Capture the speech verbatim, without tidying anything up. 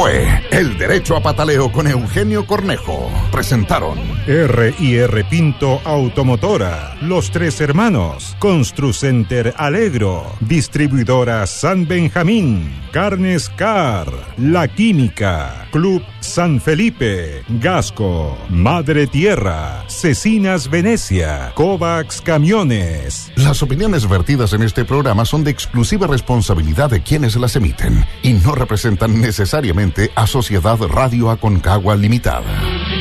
fue El Derecho a Pataleo con Eugenio Cornejo. Presentaron R y R Pinto Automotora, Los Tres Hermanos, Construcenter Alegro, Distribuidora San Benjamín, Carnes Car, La Química, Club San Felipe, Gasco, Madre Tierra, Cecinas Venecia, Kovacs Camiones. Las opiniones vertidas en este programa son de exclusiva responsabilidad de quienes las emiten y no representan necesariamente a Sociedad Radio Aconcagua Limitada.